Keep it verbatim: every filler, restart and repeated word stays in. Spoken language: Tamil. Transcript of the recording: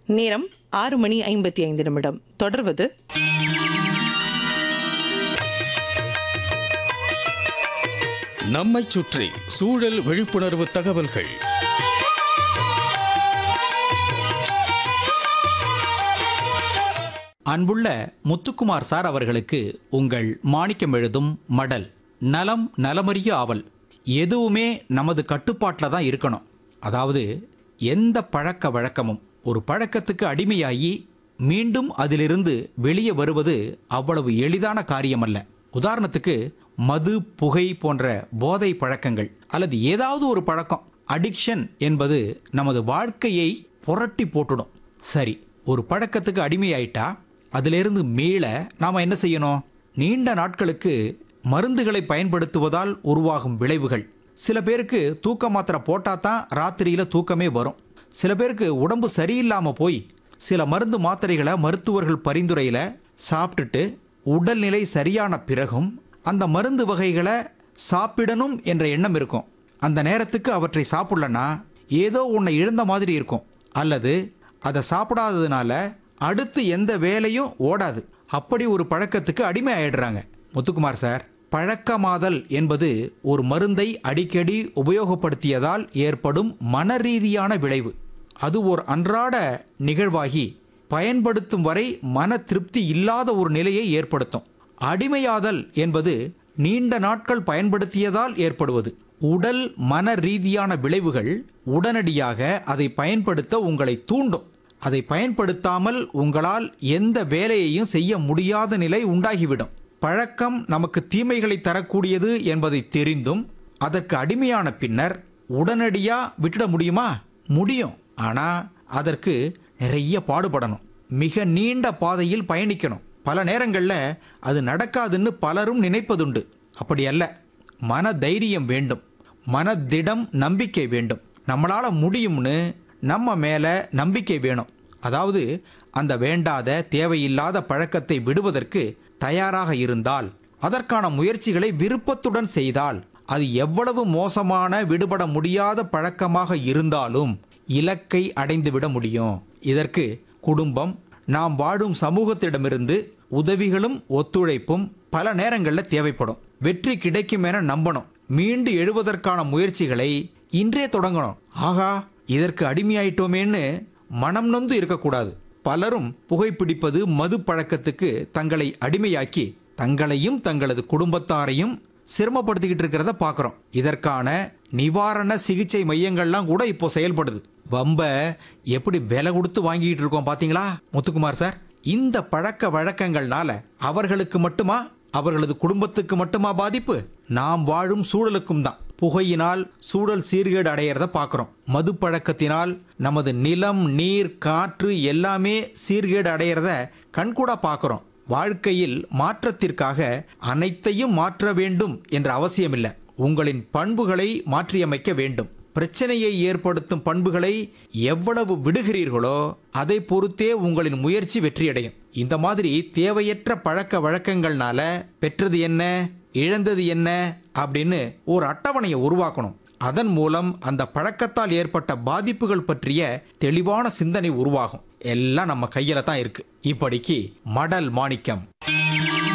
நேரம் ஆறு மணி ஐம்பத்தி ஐந்து நிமிடம். தொடர்வது நம்மைச் சுற்றி சூழல் விழிப்புணர்வு தகவல்கள். அன்புள்ள முத்துக்குமார் சார் அவர்களுக்கு உங்கள் மாணிக்கம் எழுதும் மடல். நலம் நலமறிய ஆவல். எதுவுமே நமது கட்டுப்பாட்டில் தான் இருக்கணும். அதாவது எந்த பழக்க வழக்கமும் ஒரு பழக்கத்துக்கு அடிமையாகி மீண்டும் அதிலிருந்து வெளியே வருவது அவ்வளவு எளிதான காரியமல்ல. உதாரணத்துக்கு மது, புகை போன்ற போதை பழக்கங்கள் அல்லது ஏதாவது ஒரு பழக்கம், அடிக்ஷன் என்பது நமது வாழ்க்கையை புரட்டி போட்டுடும். சரி, ஒரு பழக்கத்துக்கு அடிமையாயிட்டா அதிலிருந்து மீள நாம் என்ன செய்யணும்? நீண்ட நாட்களுக்கு மருந்துகளை பயன்படுத்துவதால் உருவாகும் விளைவுகள். சில பேருக்கு தூக்க மாத்திரை போட்டால் தான் ராத்திரியில் தூக்கமே வரும். சில பேருக்கு உடம்பு சரியில்லாமல் போய் சில மருந்து மாத்திரைகளை மருத்துவர்கள் பரிந்துரையில் சாப்பிட்டுட்டு உடல்நிலை சரியான பிறகும் அந்த மருந்து வகைகளை சாப்பிடணும் என்ற எண்ணம் இருக்கும். அந்த நேரத்துக்கு அவற்றை சாப்பிடலன்னா ஏதோ ஒன்றை இழந்த மாதிரி இருக்கும். அல்லது அதை சாப்பிடாததுனால அடுத்து எந்த வேலையும் ஓடாது. அப்படி ஒரு பழக்கத்துக்கு அடிமை ஆயிடுறாங்க. முத்துக்குமார் சார், பழக்கமாதல் என்பது ஒரு மருந்தை அடிக்கடி உபயோகப்படுத்தியதால் ஏற்படும் மன ரீதியான விளைவு. அது ஒரு அன்றாட நிகழ்வாகி பயன்படுத்தும் வரை மன திருப்தி இல்லாத ஒரு நிலையை ஏற்படுத்தும். அடிமையாதல் என்பது நீண்ட நாட்கள் பயன்படுத்தியதால் ஏற்படுவது. உடல் மன ரீதியான விளைவுகள் உடனடியாக அதை பயன்படுத்த உங்களை தூண்டும். அதை பயன்படுத்தாமல் உங்களால் எந்த வேலையையும் செய்ய முடியாத நிலை உண்டாகிவிடும். பழக்கம் நமக்கு தீமைகளை தரக்கூடியது என்பதை தெரிந்தும் அதற்கு அடிமையான பின்னர் உடனடியாக விட்டுட முடியுமா? முடியும். ஆனால் அதற்கு நிறைய பாடுபடணும். மிக நீண்ட பாதையில் பயணிக்கணும். பல நேரங்களில் அது நடக்காதுன்னு பலரும் நினைப்பதுண்டு. அப்படி அல்ல. மன தைரியம் வேண்டும், மனதிடம் நம்பிக்கை வேண்டும். நம்மளால் முடியும்னு நம்ம மேலே நம்பிக்கை வேணும். அதாவது அந்த வேண்டாத தேவையில்லாத பழக்கத்தை விடுவதற்கு தயாராக இருந்தால், அதற்கான முயற்சிகளை விருப்பத்துடன் செய்தால், அது எவ்வளவு மோசமான விடுபட முடியாத பழக்கமாக இருந்தாலும் இலக்கை அடைந்துவிட முடியும். இதற்கு குடும்பம், நாம் வாழும் சமூகத்திடமிருந்து உதவிகளும் ஒத்துழைப்பும் பல நேரங்களில் தேவைப்படும். வெற்றி கிடைக்கும் என நம்பணும். மீண்டு எழுவதற்கான முயற்சிகளை இன்றே தொடங்கணும். ஆகா, இதற்கு அடிமையாயிட்டோமேன்னு மனம் நொந்து இருக்கக்கூடாது. பலரும் புகைப்பிடிப்பது, மது பழக்கத்துக்கு தங்களை அடிமையாக்கி தங்களையும் தங்களது குடும்பத்தாரையும் சிரமப்படுத்திக்கிட்டு இருக்கிறத பார்க்குறோம். இதற்கான நிவாரண சிகிச்சை மையங்கள்லாம் கூட இப்போ செயல்படுது. வம்ப எப்படி விலை கொடுத்து வாங்கிட்டு இருக்கோம் பார்த்தீங்களா முத்துக்குமார் சார்? இந்த பழக்க வழக்கங்கள்னால அவர்களுக்கு மட்டுமா, அவர்களது குடும்பத்துக்கு மட்டுமா பாதிப்பு? நாம் வாழும் சூழலுக்கும் தான். புகையினால் சூழல் சீர்கேடு அடையிறத பார்க்குறோம். மது பழக்கத்தினால் நமது நிலம், நீர், காற்று எல்லாமே சீர்கேடு அடையிறத கண்கூட பார்க்குறோம். வாழ்க்கையில் மாற்றத்திற்காக அனைத்தையும் மாற்ற வேண்டும் என்ற அவசியமில்லை. உங்களின் பண்புகளை மாற்றியமைக்க வேண்டும். பிரச்சனையை ஏற்படுத்தும் பண்புகளை எவ்வளவு விடுகிறீர்களோ அதை பொறுத்தே உங்களின் முயற்சி வெற்றியடையும். இந்த மாதிரி தேவையற்ற பழக்க வழக்கங்கள்னால பெற்றது என்ன, இழந்தது என்ன அப்படின்னு ஒரு அட்டவணையை உருவாக்கணும். அதன் மூலம் அந்த பழக்கத்தால் ஏற்பட்ட பாதிப்புகள் பற்றிய தெளிவான சிந்தனை உருவாகும். எல்லாம் நம்ம கையில தான் இருக்கு. இப்படிக்கு மடல் மாணிக்கம்.